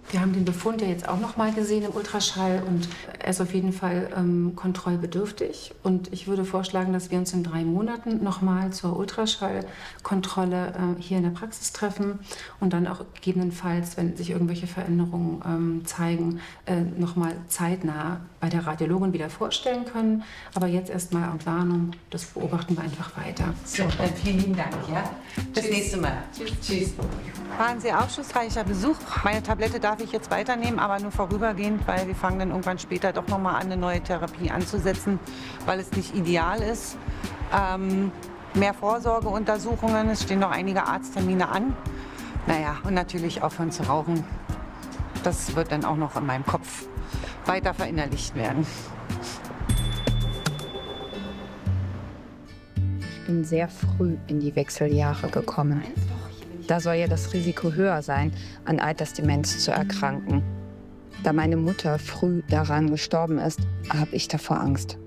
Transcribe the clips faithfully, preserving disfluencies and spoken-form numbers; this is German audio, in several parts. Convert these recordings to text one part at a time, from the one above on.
Wir haben den Befund ja jetzt auch noch mal gesehen im Ultraschall und er ist auf jeden Fall ähm, kontrollbedürftig. Und ich würde vorschlagen, dass wir uns in drei Monaten noch mal zur Ultraschallkontrolle äh, hier in der Praxis treffen und dann auch gegebenenfalls, wenn sich irgendwelche Veränderungen ähm, zeigen, äh, noch mal zeitnah bei der Radiologin wieder vorstellen können. Aber jetzt erstmal an Warnung, das beobachten wir einfach weiter. So, dann vielen lieben Dank, ja? Bis Tschüss. nächste Mal. Tschüss. Tschüss. War ein sehr aufschlussreicher Besuch. Meine Tablette darf ich jetzt weiternehmen, aber nur vorübergehend, weil wir fangen dann irgendwann später doch noch mal an, eine neue Therapie anzusetzen, weil es nicht ideal ist. Ähm, mehr Vorsorgeuntersuchungen, es stehen noch einige Arzttermine an. Naja, und natürlich aufhören zu rauchen. Das wird dann auch noch in meinem Kopf weiter verinnerlicht werden. Ich bin sehr früh in die Wechseljahre gekommen. Da soll ja das Risiko höher sein, an Altersdemenz zu erkranken. Da meine Mutter früh daran gestorben ist, habe ich davor Angst.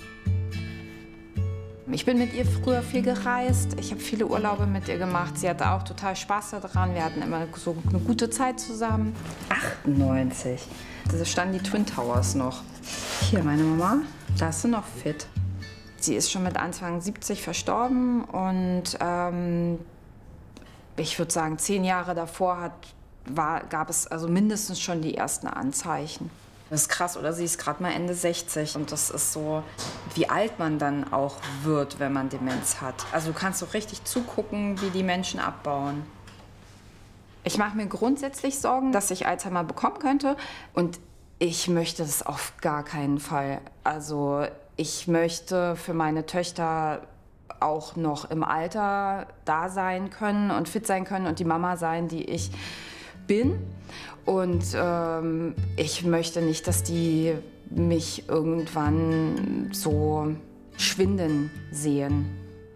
Ich bin mit ihr früher viel gereist. Ich habe viele Urlaube mit ihr gemacht. Sie hatte auch total Spaß daran. Wir hatten immer so eine gute Zeit zusammen. achtundneunzig. Da standen die Twin Towers noch. Hier, meine Mama. Da ist sie noch fit. Sie ist schon mit Anfang siebzig verstorben und ähm, ich würde sagen, zehn Jahre davor hat, war, gab es also mindestens schon die ersten Anzeichen. Das ist krass, oder? Sie ist gerade mal Ende sechzig und das ist so, wie alt man dann auch wird, wenn man Demenz hat. Also du kannst doch richtig zugucken, wie die Menschen abbauen. Ich mache mir grundsätzlich Sorgen, dass ich Alzheimer bekommen könnte und ich möchte das auf gar keinen Fall. Also ich möchte für meine Töchter auch noch im Alter da sein können und fit sein können und die Mama sein, die ich bin. Und ähm, ich möchte nicht, dass die mich irgendwann so schwinden sehen.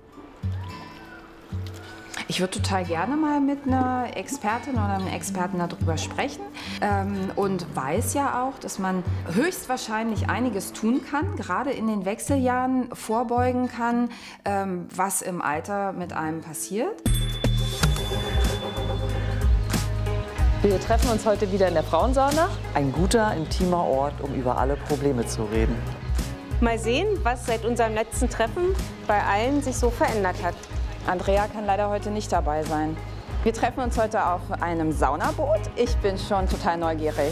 Ich würde total gerne mal mit einer Expertin oder einem Experten darüber sprechen ähm, und weiß ja auch, dass man höchstwahrscheinlich einiges tun kann, gerade in den Wechseljahren vorbeugen kann, ähm, was im Alter mit einem passiert. Wir treffen uns heute wieder in der Frauensauna. Ein guter, intimer Ort, um über alle Probleme zu reden. Mal sehen, was seit unserem letzten Treffen bei allen sich so verändert hat. Andrea kann leider heute nicht dabei sein. Wir treffen uns heute auf einem Saunaboot. Ich bin schon total neugierig.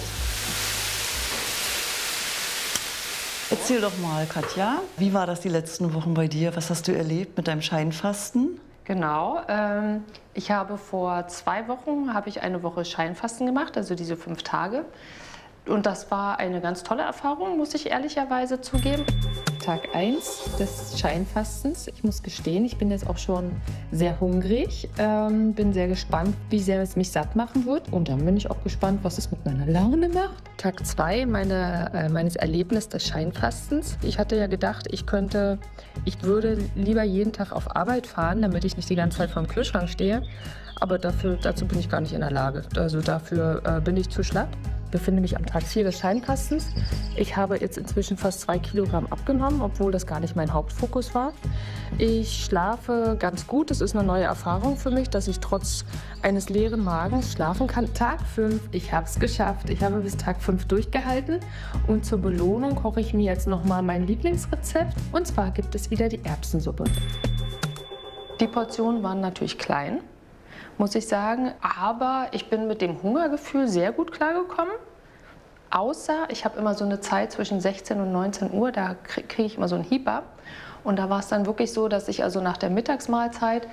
Erzähl doch mal, Katja, wie war das die letzten Wochen bei dir? Was hast du erlebt mit deinem Scheinfasten? Genau, ähm, ich habe vor zwei Wochen habe ich eine Woche Scheinfasten gemacht, also diese fünf Tage. Und das war eine ganz tolle Erfahrung, muss ich ehrlicherweise zugeben. Tag eins des Scheinfastens. Ich muss gestehen, ich bin jetzt auch schon sehr hungrig. Ähm, bin sehr gespannt, wie sehr es mich satt machen wird. Und dann bin ich auch gespannt, was es mit meiner Laune macht. Tag zwei meine, äh, meines Erlebnisses des Scheinfastens. Ich hatte ja gedacht, ich könnte, ich würde lieber jeden Tag auf Arbeit fahren, damit ich nicht die ganze Zeit vor dem Kühlschrank stehe. Aber dafür, dazu bin ich gar nicht in der Lage. Also dafür äh, bin ich zu schlapp. Ich befinde mich am Tag vier des Scheinfastens. Ich habe jetzt inzwischen fast zwei Kilogramm abgenommen, obwohl das gar nicht mein Hauptfokus war. Ich schlafe ganz gut. Es ist eine neue Erfahrung für mich, dass ich trotz eines leeren Magens schlafen kann. Tag fünf, ich habe es geschafft. Ich habe bis Tag fünf durchgehalten. Und zur Belohnung koche ich mir jetzt noch mal mein Lieblingsrezept. Und zwar gibt es wieder die Erbsensuppe. Die Portionen waren natürlich klein, muss ich sagen. Aber ich bin mit dem Hungergefühl sehr gut klargekommen. Außer ich habe immer so eine Zeit zwischen sechzehn und neunzehn Uhr, da kriege ich immer so einen Hieper. Und da war es dann wirklich so, dass ich also nach der Mittagsmahlzeit,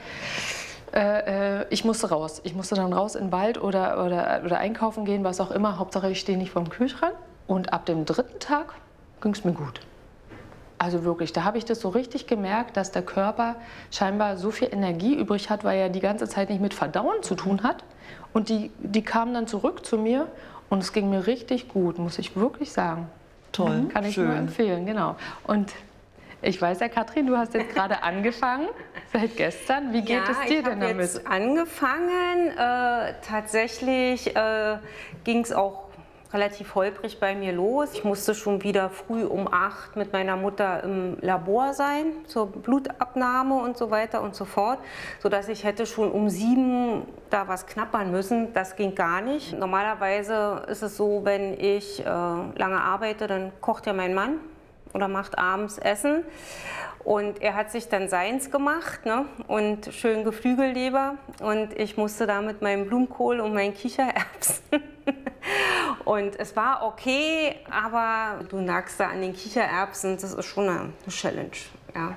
äh, ich musste raus. Ich musste dann raus in den Wald oder, oder, oder einkaufen gehen, was auch immer. Hauptsache ich stehe nicht vor dem Kühlschrank. Und ab dem dritten Tag ging es mir gut. Also wirklich, da habe ich das so richtig gemerkt, dass der Körper scheinbar so viel Energie übrig hat, weil er die ganze Zeit nicht mit Verdauen zu tun hat. Und die, die kamen dann zurück zu mir und es ging mir richtig gut, muss ich wirklich sagen. Toll, Kann ich schön. nur empfehlen, genau. Und ich weiß ja, Katrin, du hast jetzt gerade angefangen, seit gestern. Wie geht ja, es dir denn damit? Ich habe jetzt angefangen. Äh, tatsächlich äh, ging es auch relativ holprig bei mir los. Ich musste schon wieder früh um acht mit meiner Mutter im Labor sein, zur Blutabnahme und so weiter und so fort, sodass ich hätte schon um sieben da was knappern müssen. Das ging gar nicht. Normalerweise ist es so, wenn ich äh, lange arbeite, dann kocht ja mein Mann oder macht abends Essen. Und er hat sich dann seins gemacht, ne? Und schön Geflügelleber. Und ich musste da mit meinem Blumenkohl und meinen Kichererbsen. Und es war okay, aber du nagst da an den Kichererbsen, das ist schon eine Challenge. Ja.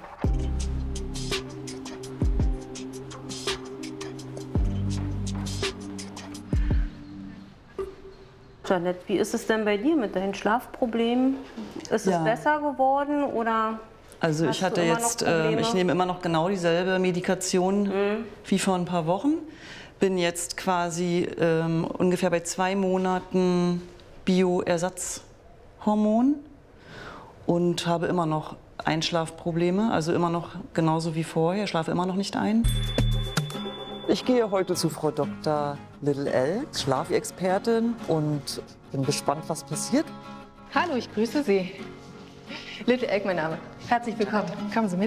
Jeanette, wie ist es denn bei dir mit deinen Schlafproblemen? Ist Ja. es besser geworden oder? Also ich hatte jetzt, äh, ich nehme immer noch genau dieselbe Medikation mhm. wie vor ein paar Wochen. Bin jetzt quasi ähm, ungefähr bei zwei Monaten Bioersatzhormon und habe immer noch Einschlafprobleme, also immer noch genauso wie vorher, schlafe immer noch nicht ein. Ich gehe heute zu Frau Doktor Little L, Schlafexpertin, und bin gespannt, was passiert. Hallo, ich grüße Sie. Little Egg, mein Name. Herzlich willkommen. Kommen Sie mit.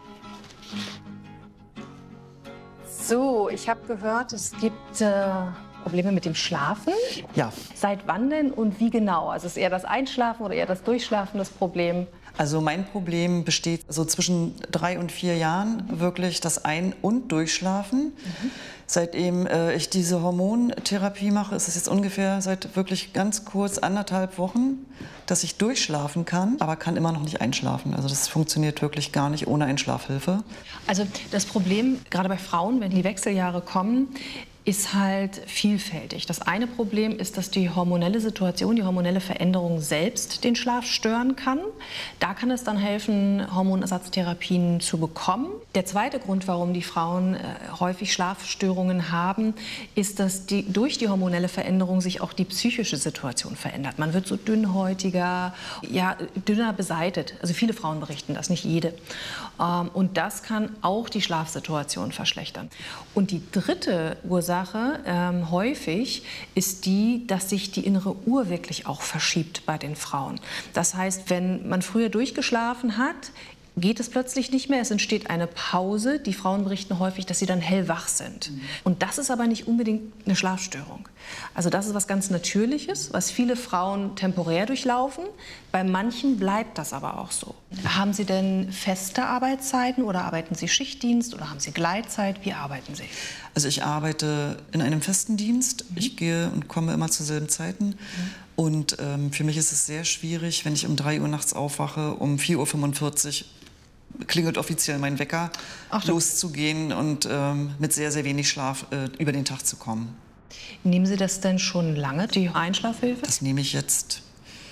So, ich habe gehört, es gibt äh, Probleme mit dem Schlafen. Ja. Seit wann denn und wie genau? Also ist eher das Einschlafen oder eher das Durchschlafen das Problem? Also mein Problem besteht so zwischen drei und vier Jahren wirklich das Ein- und Durchschlafen. Mhm. Seitdem äh, ich diese Hormontherapie mache, ist es jetzt ungefähr seit wirklich ganz kurz anderthalb Wochen, dass ich durchschlafen kann, aber kann immer noch nicht einschlafen. Also das funktioniert wirklich gar nicht ohne Einschlafhilfe. Also das Problem, gerade bei Frauen, wenn die Wechseljahre kommen, ist halt vielfältig. Das eine Problem ist, dass die hormonelle Situation, die hormonelle Veränderung selbst den Schlaf stören kann. Da kann es dann helfen, Hormonersatztherapien zu bekommen. Der zweite Grund, warum die Frauen äh, häufig Schlafstörungen haben, ist, dass die, durch die hormonelle Veränderung sich auch die psychische Situation verändert. Man wird so dünnhäutiger, ja, dünner beseitet. Also viele Frauen berichten das, nicht jede. Ähm, und das kann auch die Schlafsituation verschlechtern. Und die dritte Ursache, ähm, häufig ist die, dass sich die innere Uhr wirklich auch verschiebt bei den Frauen. Das heißt, wenn man früher durchgeschlafen hat, geht es plötzlich nicht mehr. Es entsteht eine Pause. Die Frauen berichten häufig, dass sie dann hellwach sind. Mhm. Und das ist aber nicht unbedingt eine Schlafstörung. Also das ist was ganz Natürliches, was viele Frauen temporär durchlaufen. Bei manchen bleibt das aber auch so. Haben Sie denn feste Arbeitszeiten oder arbeiten Sie Schichtdienst oder haben Sie Gleitzeit? Wie arbeiten Sie? Also ich arbeite in einem festen Dienst. Mhm. Ich gehe und komme immer zu selben Zeiten. Mhm. Und ähm, für mich ist es sehr schwierig, wenn ich um drei Uhr nachts aufwache, um vier Uhr fünfundvierzig klingelt offiziell mein Wecker, Ach, loszugehen und ähm, mit sehr, sehr wenig Schlaf äh, über den Tag zu kommen. Nehmen Sie das denn schon lange, die Einschlafhilfe? Das nehme ich jetzt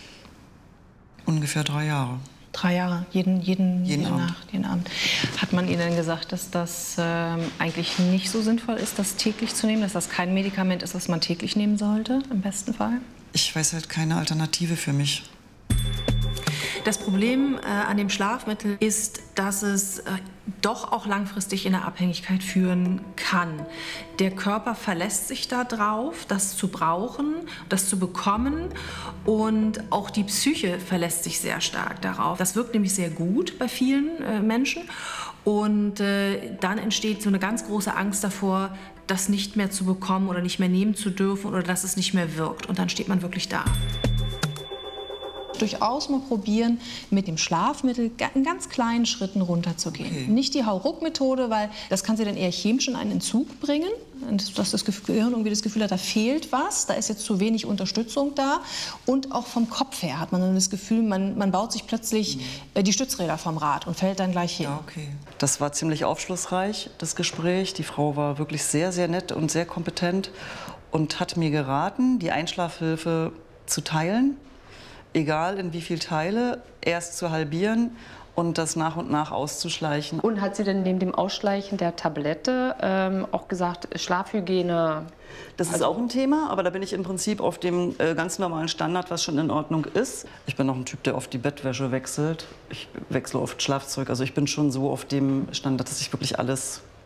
ungefähr drei Jahre. Drei Jahre, jeden, jeden, jeden jede Abend. Nacht, jeden Abend. Hat man Ihnen gesagt, dass das ähm, eigentlich nicht so sinnvoll ist, das täglich zu nehmen, dass das kein Medikament ist, das man täglich nehmen sollte, im besten Fall? Ich weiß halt keine Alternative für mich. Das Problem äh, an dem Schlafmittel ist, dass es äh, doch auch langfristig in eine Abhängigkeit führen kann. Der Körper verlässt sich darauf, das zu brauchen, das zu bekommen, und auch die Psyche verlässt sich sehr stark darauf. Das wirkt nämlich sehr gut bei vielen äh, Menschen, und äh, dann entsteht so eine ganz große Angst davor, das nicht mehr zu bekommen oder nicht mehr nehmen zu dürfen oder dass es nicht mehr wirkt, und dann steht man wirklich da. Durchaus mal probieren, mit dem Schlafmittel in ganz kleinen Schritten runterzugehen. Okay. Nicht die Hauruck-Methode, weil das kann sie dann eher chemisch in einen Entzug bringen, dass das Gehirn irgendwie das Gefühl hat, da fehlt was, da ist jetzt zu wenig Unterstützung da. Und auch vom Kopf her hat man dann das Gefühl, man, man baut sich plötzlich mhm. die Stützräder vom Rad und fällt dann gleich hin. Ja, okay. Das war ziemlich aufschlussreich, das Gespräch. Die Frau war wirklich sehr, sehr nett und sehr kompetent und hat mir geraten, die Einschlafhilfe zu teilen. Egal in wie viele Teile, erst zu halbieren und das nach und nach auszuschleichen. Und hat sie denn neben dem Ausschleichen der Tablette ähm, auch gesagt, Schlafhygiene? Das ist also auch ein Thema, aber da bin ich im Prinzip auf dem äh, ganz normalen Standard, was schon in Ordnung ist. Ich bin noch ein Typ, der oft die Bettwäsche wechselt. Ich wechsle oft Schlafzeug. Also ich bin schon so auf dem Standard, dass ich wirklich alles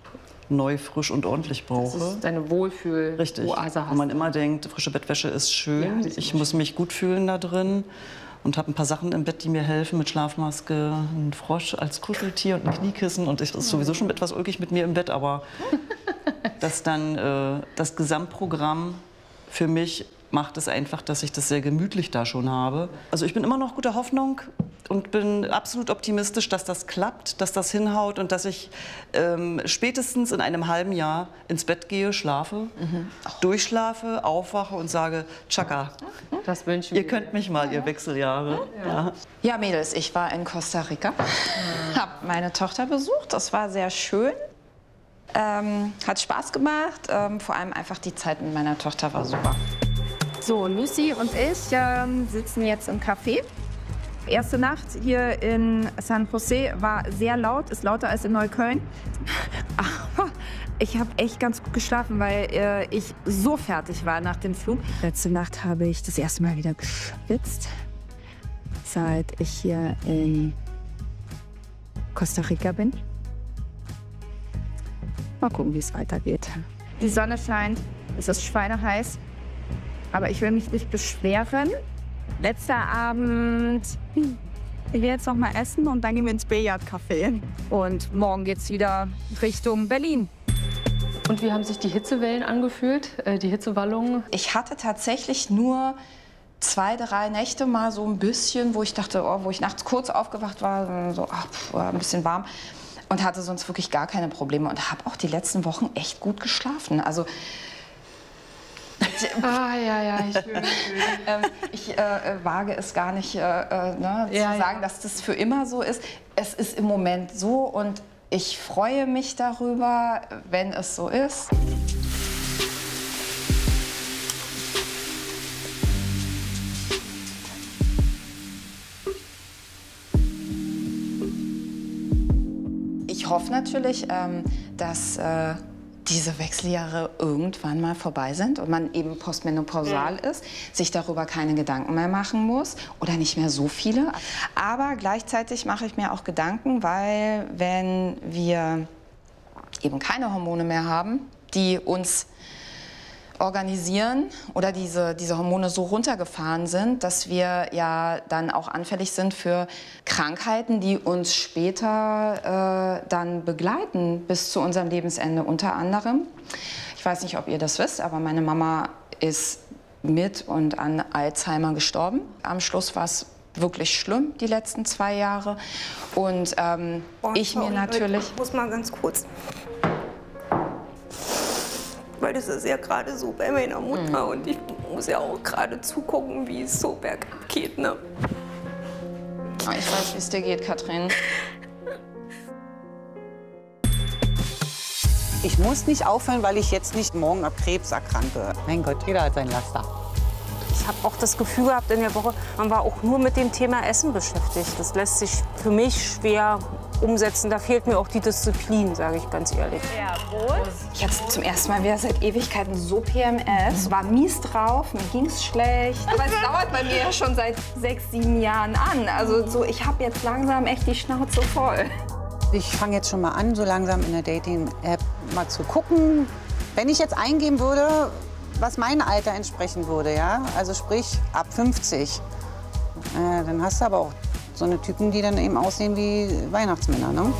neu, frisch und ordentlich brauche. Das ist deine Wohlfühl-Oase. Richtig, wo man immer denkt, frische Bettwäsche ist schön, Ja, ich muss mich gut fühlen da drin. Und habe ein paar Sachen im Bett, die mir helfen, mit Schlafmaske, ein Frosch als Kuscheltier und ein Kniekissen. Und es ist sowieso schon etwas ulkig mit mir im Bett, aber das dann äh, das Gesamtprogramm für mich macht es einfach, dass ich das sehr gemütlich da schon habe. Also ich bin immer noch guter Hoffnung und bin absolut optimistisch, dass das klappt, dass das hinhaut und dass ich ähm, spätestens in einem halben Jahr ins Bett gehe, schlafe, mhm. durchschlafe, aufwache und sage, Tschakka, das wünschen ihr könnt mich mal, ihr Wechseljahre. Ja. Ja. Ja, Mädels, ich war in Costa Rica, mhm. habe meine Tochter besucht, das war sehr schön. Ähm, hat Spaß gemacht, ähm, vor allem einfach die Zeit mit meiner Tochter war super. So, Lucy und ich ähm, sitzen jetzt im Café. Erste Nacht hier in San Jose war sehr laut, ist lauter als in Neukölln. Aber ich habe echt ganz gut geschlafen, weil äh, ich so fertig war nach dem Flug. Letzte Nacht habe ich das erste Mal wieder geschwitzt, seit ich hier in Costa Rica bin. Mal gucken, wie es weitergeht. Die Sonne scheint, es ist schweineheiß. Aber ich will mich nicht beschweren. Letzter Abend, ich will jetzt noch mal essen und dann gehen wir ins Billardcafé. Und morgen geht's wieder Richtung Berlin. Und wie haben sich die Hitzewellen angefühlt, äh, die Hitzewallungen? Ich hatte tatsächlich nur zwei, drei Nächte mal so ein bisschen, wo ich dachte, oh, wo ich nachts kurz aufgewacht war, so ach, pf, war ein bisschen warm. Und hatte sonst wirklich gar keine Probleme. Und habe auch die letzten Wochen echt gut geschlafen. Also Ah, ja, ja, ich will, ähm, ich äh, wage es gar nicht äh, ne, ja, zu sagen, ja. dass das für immer so ist. Es ist im Moment so und ich freue mich darüber, wenn es so ist. Ich hoffe natürlich, ähm, dass äh, diese Wechseljahre irgendwann mal vorbei sind und man eben postmenopausal ja. ist, sich darüber keine Gedanken mehr machen muss oder nicht mehr so viele. Aber gleichzeitig mache ich mir auch Gedanken, weil wenn wir eben keine Hormone mehr haben, die uns organisieren oder diese, diese Hormone so runtergefahren sind, dass wir ja dann auch anfällig sind für Krankheiten, die uns später äh, dann begleiten bis zu unserem Lebensende unter anderem. Ich weiß nicht, ob ihr das wisst, aber meine Mama ist mit und an Alzheimer gestorben. Am Schluss war es wirklich schlimm, die letzten zwei Jahre. Und ähm, oh, ich mir natürlich... Ich muss mal ganz kurz... Weil das ist ja gerade so bei meiner Mutter mhm. und ich muss ja auch gerade zugucken, wie es so bergab geht, ne? Ich weiß, wie es dir geht, Katrin. Ich muss nicht aufhören, weil ich jetzt nicht morgen ab Krebs erkranke. Mein Gott, jeder hat sein Laster. Ich habe auch das Gefühl gehabt in der Woche, man war auch nur mit dem Thema Essen beschäftigt. Das lässt sich für mich schwer umsetzen. Da fehlt mir auch die Disziplin, sage ich ganz ehrlich. Ja, Prost. Ich hatte zum ersten Mal wieder seit Ewigkeiten so P M S. War mies drauf, mir ging's schlecht. Aber es dauert bei mir ja schon seit sechs, sieben Jahren an. Also so, ich habe jetzt langsam echt die Schnauze voll. Ich fange jetzt schon mal an, so langsam in der Dating-App mal zu gucken. Wenn ich jetzt eingeben würde, was mein Alter entsprechen würde, ja, also sprich ab fünfzig, äh, dann hast du aber auch so eine Typen, die dann eben aussehen wie Weihnachtsmänner, ne?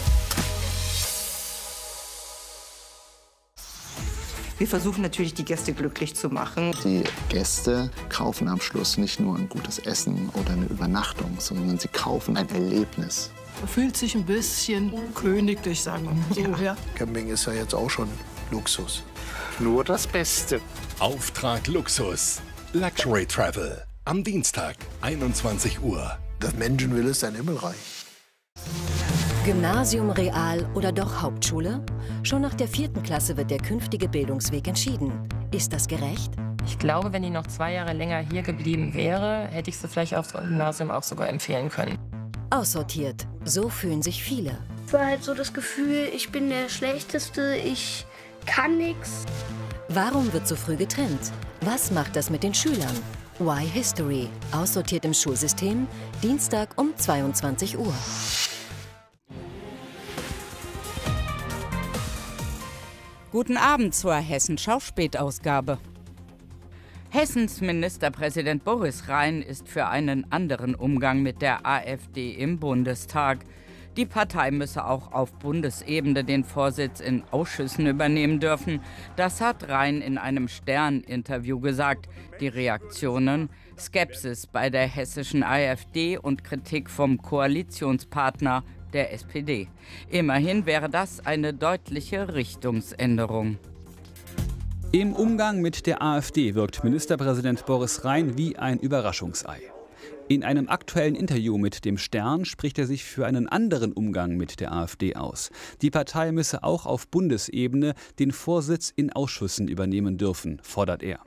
Wir versuchen natürlich, die Gäste glücklich zu machen. Die Gäste kaufen am Schluss nicht nur ein gutes Essen oder eine Übernachtung, sondern sie kaufen ein Erlebnis. Man fühlt sich ein bisschen königlich, sagen wir mal so. Ja. Camping ist ja jetzt auch schon Luxus. Nur das Beste. Auftrag Luxus. Luxury Travel. Am Dienstag, einundzwanzig Uhr. Das Menschenwille ist ein Himmelreich. Gymnasium, Real oder doch Hauptschule? Schon nach der vierten Klasse wird der künftige Bildungsweg entschieden. Ist das gerecht? Ich glaube, wenn die noch zwei Jahre länger hier geblieben wäre, hätte ich sie vielleicht aufs Gymnasium auch sogar empfehlen können. Aussortiert. So fühlen sich viele. Es war halt so das Gefühl, ich bin der Schlechteste, ich kann nichts. Warum wird so früh getrennt? Was macht das mit den Schülern? Why History? Aussortiert im Schulsystem. Dienstag um zweiundzwanzig Uhr. Guten Abend zur Hessenschau-Spätausgabe. Hessens Ministerpräsident Boris Rhein ist für einen anderen Umgang mit der AfD im Bundestag. Die Partei müsse auch auf Bundesebene den Vorsitz in Ausschüssen übernehmen dürfen. Das hat Rhein in einem Stern-Interview gesagt. Die Reaktionen: Skepsis bei der hessischen AfD und Kritik vom Koalitionspartner, der S P D. Immerhin wäre das eine deutliche Richtungsänderung. Im Umgang mit der AfD wirkt Ministerpräsident Boris Rhein wie ein Überraschungsei. In einem aktuellen Interview mit dem Stern spricht er sich für einen anderen Umgang mit der AfD aus. Die Partei müsse auch auf Bundesebene den Vorsitz in Ausschüssen übernehmen dürfen, fordert er.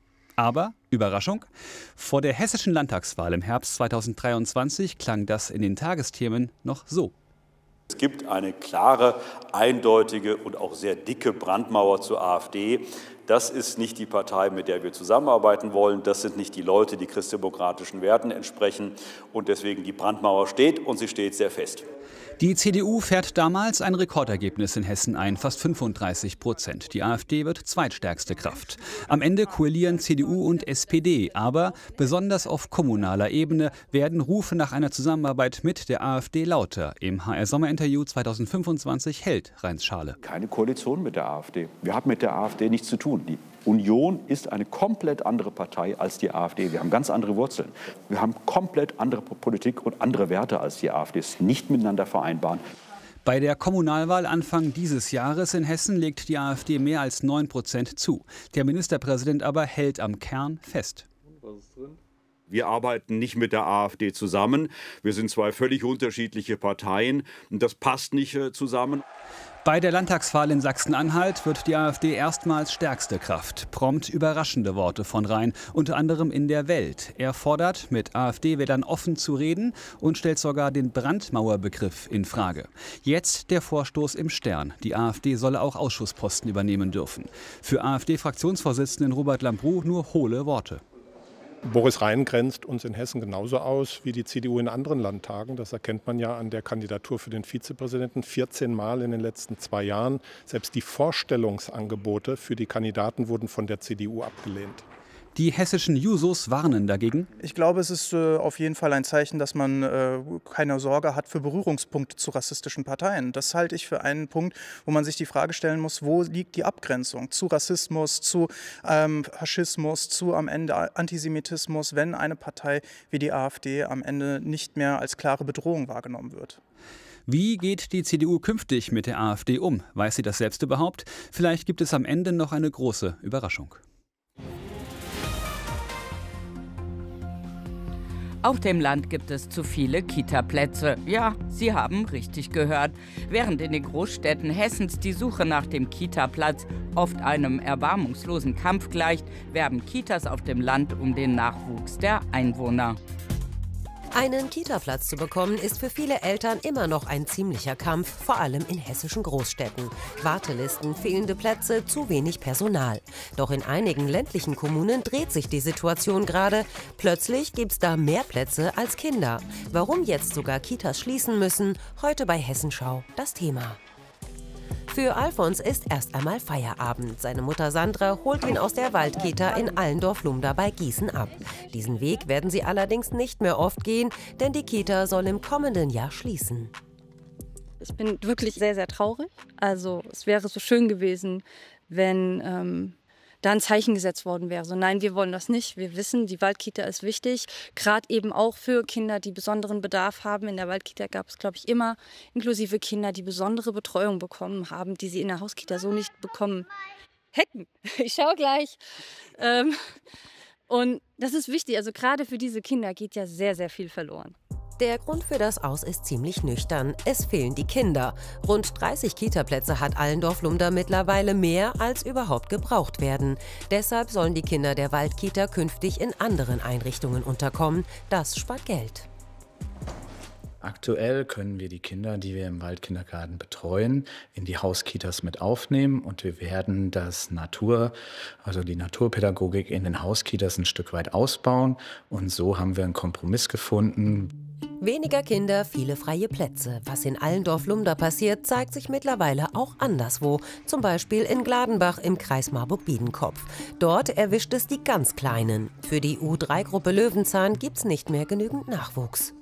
Aber, Überraschung, vor der hessischen Landtagswahl im Herbst zweitausenddreiundzwanzig klang das in den Tagesthemen noch so. Es gibt eine klare, eindeutige und auch sehr dicke Brandmauer zur AfD. Das ist nicht die Partei, mit der wir zusammenarbeiten wollen. Das sind nicht die Leute, die christdemokratischen Werten entsprechen. Und deswegen die Brandmauer steht, und sie steht sehr fest. Die C D U fährt damals ein Rekordergebnis in Hessen ein, fast fünfunddreißig Prozent. Die AfD wird zweitstärkste Kraft. Am Ende koalieren C D U und S P D. Aber besonders auf kommunaler Ebene werden Rufe nach einer Zusammenarbeit mit der AfD lauter. Im H R-Sommerinterview zweitausendfünfundzwanzig hält Reins Schale. Keine Koalition mit der AfD. Wir haben mit der AfD nichts zu tun. Die Union ist eine komplett andere Partei als die AfD. Wir haben ganz andere Wurzeln. Wir haben komplett andere Politik und andere Werte als die AfD. Es ist nicht miteinander vereinbar. Bei der Kommunalwahl Anfang dieses Jahres in Hessen legt die AfD mehr als neun Prozent zu. Der Ministerpräsident aber hält am Kern fest. Was ist drin? Wir arbeiten nicht mit der AfD zusammen. Wir sind zwei völlig unterschiedliche Parteien. Und das passt nicht äh, zusammen. Bei der Landtagswahl in Sachsen-Anhalt wird die AfD erstmals stärkste Kraft. Prompt überraschende Worte von Rhein, unter anderem in der Welt. Er fordert, mit AfD-Wählern offen zu reden und stellt sogar den Brandmauerbegriff in Frage. Jetzt der Vorstoß im Stern. Die AfD solle auch Ausschussposten übernehmen dürfen. Für AfD-Fraktionsvorsitzenden Robert Lambrou nur hohle Worte. Boris Rhein grenzt uns in Hessen genauso aus wie die C D U in anderen Landtagen. Das erkennt man ja an der Kandidatur für den Vizepräsidenten. vierzehn Mal in den letzten zwei Jahren. Selbst die Vorstellungsangebote für die Kandidaten wurden von der C D U abgelehnt. Die hessischen Jusos warnen dagegen. Ich glaube, es ist äh, auf jeden Fall ein Zeichen, dass man äh, keine Sorge hat für Berührungspunkte zu rassistischen Parteien. Das halte ich für einen Punkt, wo man sich die Frage stellen muss, wo liegt die Abgrenzung zu Rassismus, zu ähm, Faschismus, zu am Ende Antisemitismus, wenn eine Partei wie die AfD am Ende nicht mehr als klare Bedrohung wahrgenommen wird. Wie geht die C D U künftig mit der AfD um? Weiß sie das selbst überhaupt? Vielleicht gibt es am Ende noch eine große Überraschung. Auf dem Land gibt es zu viele Kita-Plätze. Ja, Sie haben richtig gehört. Während in den Großstädten Hessens die Suche nach dem Kita-Platz oft einem erbarmungslosen Kampf gleicht, werben Kitas auf dem Land um den Nachwuchs der Einwohner. Einen Kita-Platz zu bekommen, ist für viele Eltern immer noch ein ziemlicher Kampf, vor allem in hessischen Großstädten. Wartelisten, fehlende Plätze, zu wenig Personal. Doch in einigen ländlichen Kommunen dreht sich die Situation gerade. Plötzlich gibt's da mehr Plätze als Kinder. Warum jetzt sogar Kitas schließen müssen, heute bei Hessenschau das Thema. Für Alfons ist erst einmal Feierabend. Seine Mutter Sandra holt ihn aus der Waldkita in Allendorf-Lumda bei Gießen ab. Diesen Weg werden sie allerdings nicht mehr oft gehen, denn die Kita soll im kommenden Jahr schließen. Ich bin wirklich sehr, sehr traurig. Also es wäre so schön gewesen, wenn ähm, da ein Zeichen gesetzt worden wäre. So, nein, wir wollen das nicht. Wir wissen, die Waldkita ist wichtig, gerade eben auch für Kinder, die besonderen Bedarf haben. In der Waldkita gab es, glaube ich, immer inklusive Kinder, die besondere Betreuung bekommen haben, die sie in der Hauskita so nicht bekommen hätten. Ich schaue gleich. Ähm, und das ist wichtig. Also gerade für diese Kinder geht ja sehr, sehr viel verloren. Der Grund für das Aus ist ziemlich nüchtern. Es fehlen die Kinder. Rund dreißig Kita-Plätze hat Allendorf-Lumda mittlerweile, mehr als überhaupt gebraucht werden. Deshalb sollen die Kinder der Waldkita künftig in anderen Einrichtungen unterkommen. Das spart Geld. Aktuell können wir die Kinder, die wir im Waldkindergarten betreuen, in die Hauskitas mit aufnehmen und wir werden das Natur, also die Naturpädagogik in den Hauskitas ein Stück weit ausbauen und so haben wir einen Kompromiss gefunden. Weniger Kinder, viele freie Plätze. Was in Allendorf-Lumda passiert, zeigt sich mittlerweile auch anderswo. Zum Beispiel in Gladenbach im Kreis Marburg-Biedenkopf. Dort erwischt es die ganz Kleinen. Für die U drei Gruppe Löwenzahn gibt es nicht mehr genügend Nachwuchs.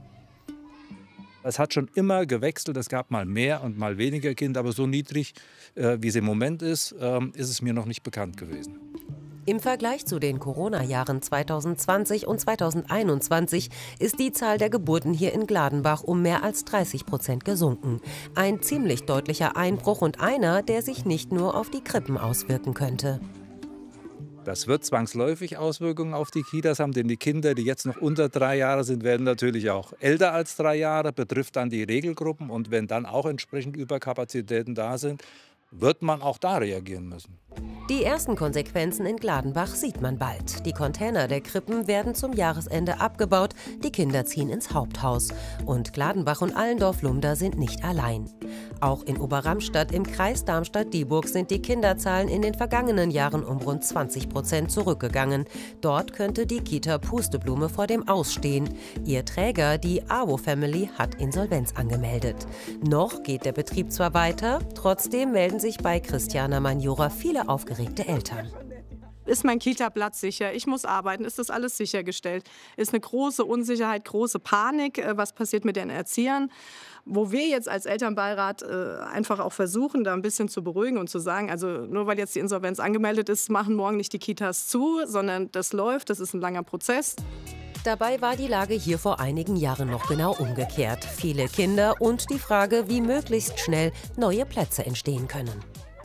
Es hat schon immer gewechselt. Es gab mal mehr und mal weniger Kinder. Aber so niedrig, äh, wie es im Moment ist, äh, ist es mir noch nicht bekannt gewesen. Im Vergleich zu den Corona-Jahren zweitausendzwanzig und zweitausendeinundzwanzig ist die Zahl der Geburten hier in Gladenbach um mehr als dreißig Prozent gesunken. Ein ziemlich deutlicher Einbruch und einer, der sich nicht nur auf die Krippen auswirken könnte. Das wird zwangsläufig Auswirkungen auf die Kitas haben, denn die Kinder, die jetzt noch unter drei Jahre sind, werden natürlich auch älter als drei Jahre, betrifft dann die Regelgruppen. Und wenn dann auch entsprechend Überkapazitäten da sind, wird man auch da reagieren müssen. Die ersten Konsequenzen in Gladenbach sieht man bald. Die Container der Krippen werden zum Jahresende abgebaut, die Kinder ziehen ins Haupthaus. Und Gladenbach und Allendorf-Lumda sind nicht allein. Auch in Oberramstadt im Kreis Darmstadt-Dieburg sind die Kinderzahlen in den vergangenen Jahren um rund zwanzig Prozent zurückgegangen. Dort könnte die Kita Pusteblume vor dem Aus stehen. Ihr Träger, die AWO Family, hat Insolvenz angemeldet. Noch geht der Betrieb zwar weiter, trotzdem melden sich bei Christiana Manjura viele aufgeregte Eltern. Ist mein Kita-Platz sicher? Ich muss arbeiten. Ist das alles sichergestellt? Ist eine große Unsicherheit, große Panik. Was passiert mit den Erziehern? Wo wir jetzt als Elternbeirat äh, einfach auch versuchen, da ein bisschen zu beruhigen und zu sagen, also nur weil jetzt die Insolvenz angemeldet ist, machen morgen nicht die Kitas zu, sondern das läuft, das ist ein langer Prozess. Dabei war die Lage hier vor einigen Jahren noch genau umgekehrt. Viele Kinder und die Frage, wie möglichst schnell neue Plätze entstehen können.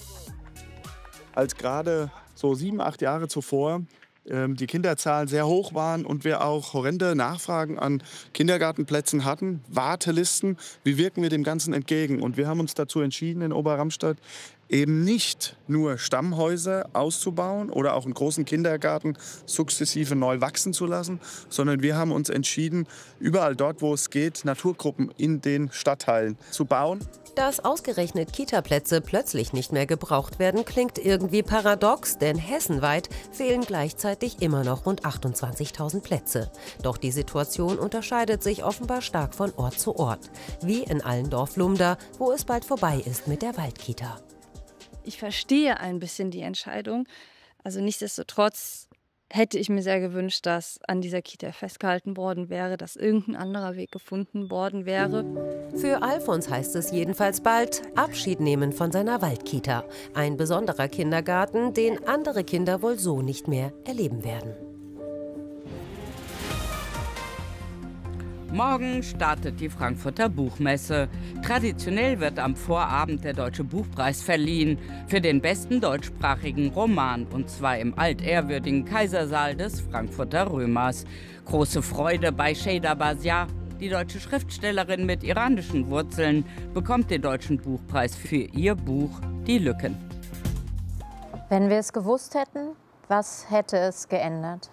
Als gerade so sieben, acht Jahre zuvor ähm, die Kinderzahlen sehr hoch waren und wir auch horrende Nachfragen an Kindergartenplätzen hatten, Wartelisten, wie wirken wir dem Ganzen entgegen? Und wir haben uns dazu entschieden in Oberramstadt, eben nicht nur Stammhäuser auszubauen oder auch einen großen Kindergarten sukzessive neu wachsen zu lassen, sondern wir haben uns entschieden, überall dort, wo es geht, Naturgruppen in den Stadtteilen zu bauen. Dass ausgerechnet Kita-Plätze plötzlich nicht mehr gebraucht werden, klingt irgendwie paradox, denn hessenweit fehlen gleichzeitig immer noch rund achtundzwanzigtausend Plätze. Doch die Situation unterscheidet sich offenbar stark von Ort zu Ort. Wie in Allendorf-Lumda, wo es bald vorbei ist mit der Waldkita. Ich verstehe ein bisschen die Entscheidung. Also nichtsdestotrotz hätte ich mir sehr gewünscht, dass an dieser Kita festgehalten worden wäre, dass irgendein anderer Weg gefunden worden wäre. Für Alfons heißt es jedenfalls bald Abschied nehmen von seiner Waldkita. Ein besonderer Kindergarten, den andere Kinder wohl so nicht mehr erleben werden. Morgen startet die Frankfurter Buchmesse. Traditionell wird am Vorabend der Deutsche Buchpreis verliehen für den besten deutschsprachigen Roman, und zwar im altehrwürdigen Kaisersaal des Frankfurter Römers. Große Freude bei Şeyda Bazia. Die deutsche Schriftstellerin mit iranischen Wurzeln bekommt den Deutschen Buchpreis für ihr Buch Die Lücken. Wenn wir es gewusst hätten, was hätte es geändert?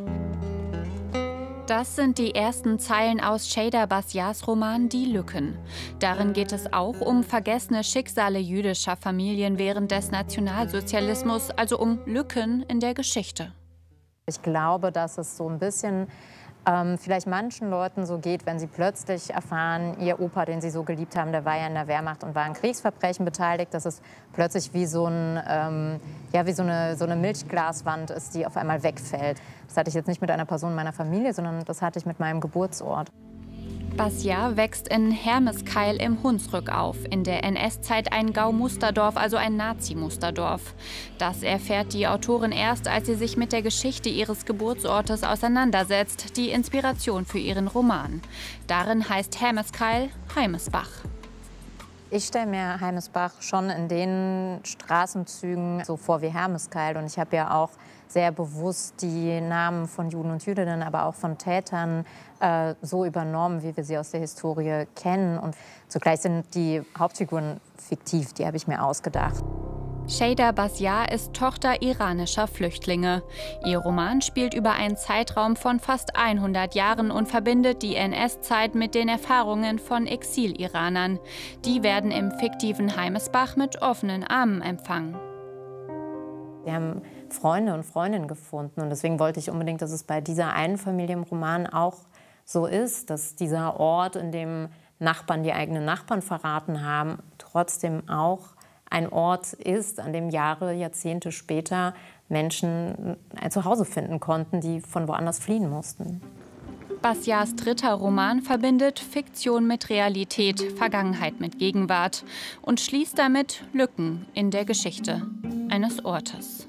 Das sind die ersten Zeilen aus Şeyda Bazias Roman Die Lücken. Darin geht es auch um vergessene Schicksale jüdischer Familien während des Nationalsozialismus, also um Lücken in der Geschichte. Ich glaube, dass es so ein bisschen ähm, vielleicht manchen Leuten so geht, wenn sie plötzlich erfahren, ihr Opa, den sie so geliebt haben, der war ja in der Wehrmacht und war an Kriegsverbrechen beteiligt, dass es plötzlich wie so, ein, ähm, ja, wie so, eine, so eine Milchglaswand ist, die auf einmal wegfällt. Das hatte ich jetzt nicht mit einer Person meiner Familie, sondern das hatte ich mit meinem Geburtsort. Bazia wächst in Hermeskeil im Hunsrück auf, in der N S-Zeit ein Gau-Musterdorf, also ein Nazi-Musterdorf. Das erfährt die Autorin erst, als sie sich mit der Geschichte ihres Geburtsortes auseinandersetzt, die Inspiration für ihren Roman. Darin heißt Hermeskeil Heimesbach. Ich stelle mir Heimesbach schon in den Straßenzügen so vor wie Hermeskeil. Und ich habe ja auch sehr bewusst die Namen von Juden und Jüdinnen, aber auch von Tätern äh, so übernommen, wie wir sie aus der Historie kennen. Und zugleich sind die Hauptfiguren fiktiv, die habe ich mir ausgedacht. Şeyda Bazia ist Tochter iranischer Flüchtlinge. Ihr Roman spielt über einen Zeitraum von fast hundert Jahren und verbindet die N S-Zeit mit den Erfahrungen von Exil-Iranern. Die werden im fiktiven Heimesbach mit offenen Armen empfangen. Wir haben Freunde und Freundinnen gefunden und deswegen wollte ich unbedingt, dass es bei dieser einen Familie im Roman auch so ist, dass dieser Ort, in dem Nachbarn die eigenen Nachbarn verraten haben, trotzdem auch ein Ort ist, an dem Jahre, Jahrzehnte später Menschen ein Zuhause finden konnten, die von woanders fliehen mussten. Basiars dritter Roman verbindet Fiktion mit Realität, Vergangenheit mit Gegenwart und schließt damit Lücken in der Geschichte eines Ortes.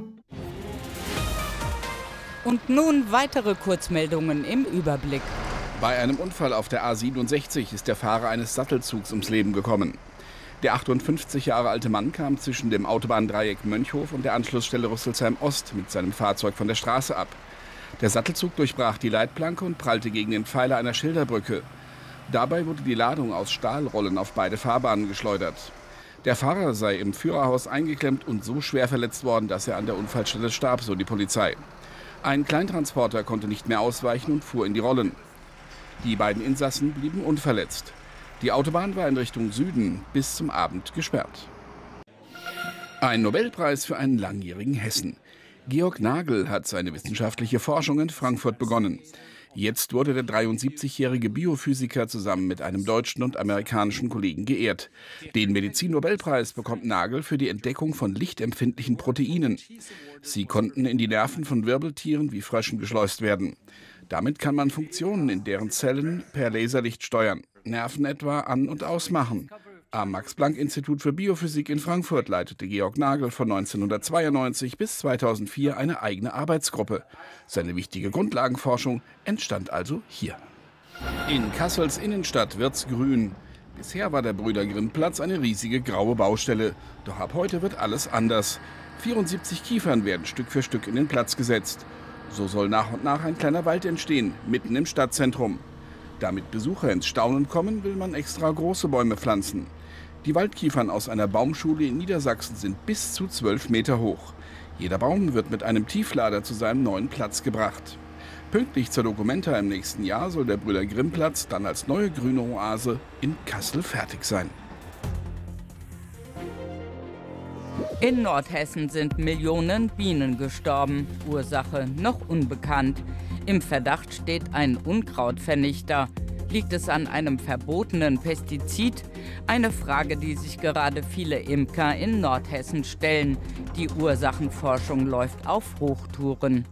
Und nun weitere Kurzmeldungen im Überblick. Bei einem Unfall auf der A siebenundsechzig ist der Fahrer eines Sattelzugs ums Leben gekommen. Der achtundfünfzig Jahre alte Mann kam zwischen dem Autobahndreieck Mönchhof und der Anschlussstelle Rüsselsheim Ost mit seinem Fahrzeug von der Straße ab. Der Sattelzug durchbrach die Leitplanke und prallte gegen den Pfeiler einer Schilderbrücke. Dabei wurde die Ladung aus Stahlrollen auf beide Fahrbahnen geschleudert. Der Fahrer sei im Führerhaus eingeklemmt und so schwer verletzt worden, dass er an der Unfallstelle starb, so die Polizei. Ein Kleintransporter konnte nicht mehr ausweichen und fuhr in die Rollen. Die beiden Insassen blieben unverletzt. Die Autobahn war in Richtung Süden bis zum Abend gesperrt. Ein Nobelpreis für einen langjährigen Hessen. Georg Nagel hat seine wissenschaftliche Forschung in Frankfurt begonnen. Jetzt wurde der dreiundsiebzigjährige Biophysiker zusammen mit einem deutschen und amerikanischen Kollegen geehrt. Den Medizin-Nobelpreis bekommt Nagel für die Entdeckung von lichtempfindlichen Proteinen. Sie konnten in die Nerven von Wirbeltieren wie Fröschen geschleust werden. Damit kann man Funktionen in deren Zellen per Laserlicht steuern, Nerven etwa an- und ausmachen. Am Max-Planck-Institut für Biophysik in Frankfurt leitete Georg Nagel von neunzehnhundertzweiundneunzig bis zweitausendvier eine eigene Arbeitsgruppe. Seine wichtige Grundlagenforschung entstand also hier. In Kassels Innenstadt wird's grün. Bisher war der Brüder-Grimm-Platz eine riesige graue Baustelle. Doch ab heute wird alles anders. vierundsiebzig Kiefern werden Stück für Stück in den Platz gesetzt. So soll nach und nach ein kleiner Wald entstehen, mitten im Stadtzentrum. Damit Besucher ins Staunen kommen, will man extra große Bäume pflanzen. Die Waldkiefern aus einer Baumschule in Niedersachsen sind bis zu zwölf Meter hoch. Jeder Baum wird mit einem Tieflader zu seinem neuen Platz gebracht. Pünktlich zur Documenta im nächsten Jahr soll der Brüder-Grimm-Platz dann als neue grüne Oase in Kassel fertig sein. In Nordhessen sind Millionen Bienen gestorben. Ursache noch unbekannt. Im Verdacht steht ein Unkrautvernichter. Liegt es an einem verbotenen Pestizid? Eine Frage, die sich gerade viele Imker in Nordhessen stellen. Die Ursachenforschung läuft auf Hochtouren.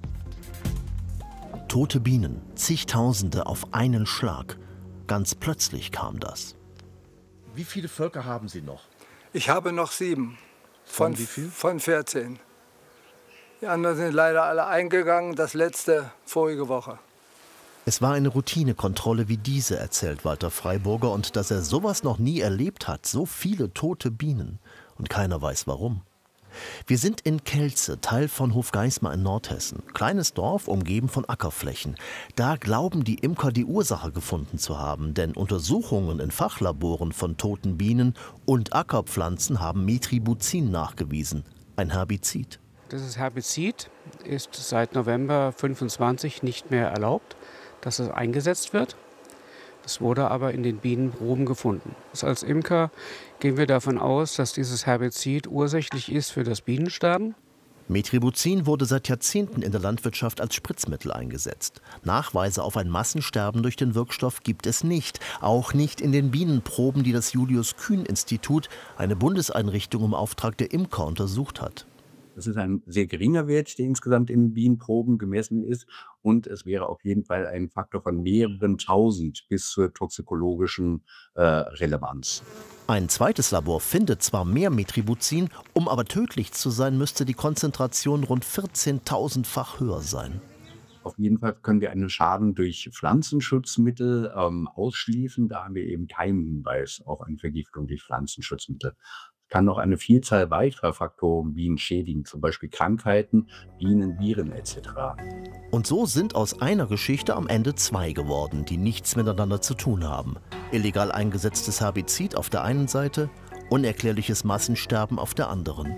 Tote Bienen, zigtausende auf einen Schlag. Ganz plötzlich kam das. Wie viele Völker haben Sie noch? Ich habe noch sieben. Von, Von wie viel? Von vierzehn. Die anderen sind leider alle eingegangen, das letzte vorige Woche. Es war eine Routinekontrolle wie diese, erzählt Walter Freiburger, und dass er sowas noch nie erlebt hat, so viele tote Bienen. Und keiner weiß warum. Wir sind in Kelze, Teil von Hofgeismar in Nordhessen. Kleines Dorf, umgeben von Ackerflächen. Da glauben die Imker, die Ursache gefunden zu haben. Denn Untersuchungen in Fachlaboren von toten Bienen und Ackerpflanzen haben Metribuzin nachgewiesen. Ein Herbizid. Dieses Herbizid ist seit November fünfundzwanzig nicht mehr erlaubt, dass es eingesetzt wird. Es wurde aber in den Bienenproben gefunden. Als Imker gehen wir davon aus, dass dieses Herbizid ursächlich ist für das Bienensterben. Metribuzin wurde seit Jahrzehnten in der Landwirtschaft als Spritzmittel eingesetzt. Nachweise auf ein Massensterben durch den Wirkstoff gibt es nicht. Auch nicht in den Bienenproben, die das Julius-Kühn-Institut, eine Bundeseinrichtung im Auftrag der Imker, untersucht hat. Das ist ein sehr geringer Wert, der insgesamt in Bienenproben gemessen ist. Und es wäre auf jeden Fall ein Faktor von mehreren tausend bis zur toxikologischen äh, Relevanz. Ein zweites Labor findet zwar mehr Metribuzin, um aber tödlich zu sein, müsste die Konzentration rund vierzehntausendfach höher sein. Auf jeden Fall können wir einen Schaden durch Pflanzenschutzmittel ähm, ausschließen. Da haben wir eben keinen Hinweis auf eine Vergiftung durch Pflanzenschutzmittel. Kann noch eine Vielzahl weiterer Faktoren Bienen schädigen, zum Beispiel Krankheiten, Bienen, Viren et cetera. Und so sind aus einer Geschichte am Ende zwei geworden, die nichts miteinander zu tun haben. Illegal eingesetztes Herbizid auf der einen Seite, unerklärliches Massensterben auf der anderen.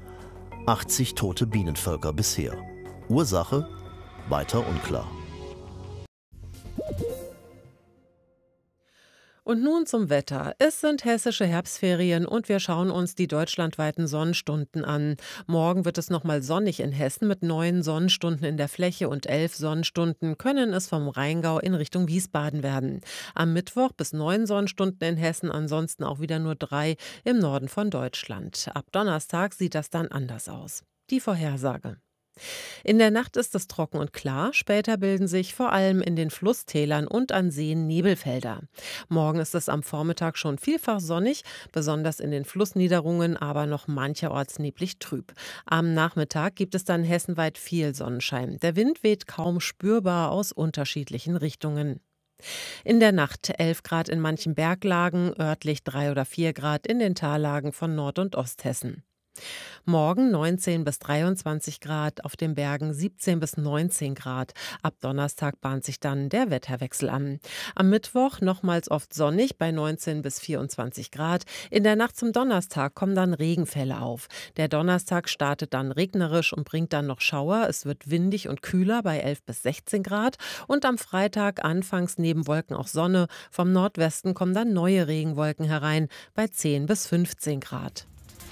achtzig tote Bienenvölker bisher. Ursache? Weiter unklar. Und nun zum Wetter. Es sind hessische Herbstferien und wir schauen uns die deutschlandweiten Sonnenstunden an. Morgen wird es nochmal sonnig in Hessen mit neun Sonnenstunden in der Fläche und elf Sonnenstunden können es vom Rheingau in Richtung Wiesbaden werden. Am Mittwoch bis neun Sonnenstunden in Hessen, ansonsten auch wieder nur drei im Norden von Deutschland. Ab Donnerstag sieht das dann anders aus. Die Vorhersage. In der Nacht ist es trocken und klar, später bilden sich vor allem in den Flusstälern und an Seen Nebelfelder. Morgen ist es am Vormittag schon vielfach sonnig, besonders in den Flussniederungen, aber noch mancherorts neblig trüb. Am Nachmittag gibt es dann hessenweit viel Sonnenschein. Der Wind weht kaum spürbar aus unterschiedlichen Richtungen. In der Nacht elf Grad in manchen Berglagen, örtlich drei oder vier Grad in den Tallagen von Nord- und Osthessen. Morgen neunzehn bis dreiundzwanzig Grad, auf den Bergen siebzehn bis neunzehn Grad. Ab Donnerstag bahnt sich dann der Wetterwechsel an. Am Mittwoch nochmals oft sonnig bei neunzehn bis vierundzwanzig Grad. In der Nacht zum Donnerstag kommen dann Regenfälle auf. Der Donnerstag startet dann regnerisch und bringt dann noch Schauer. Es wird windig und kühler bei elf bis sechzehn Grad. Und am Freitag anfangs neben Wolken auch Sonne. Vom Nordwesten kommen dann neue Regenwolken herein bei zehn bis fünfzehn Grad.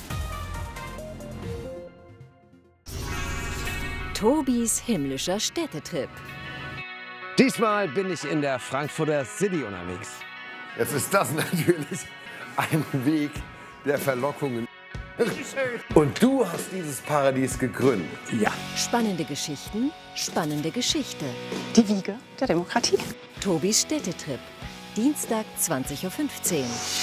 Tobis himmlischer Städtetrip. Diesmal bin ich in der Frankfurter City unterwegs. Jetzt ist das natürlich ein Weg der Verlockungen. Und du hast dieses Paradies gegründet. Ja. Spannende Geschichten, spannende Geschichte. Die Wiege der Demokratie. Tobis Städtetrip. Dienstag zwanzig Uhr fünfzehn.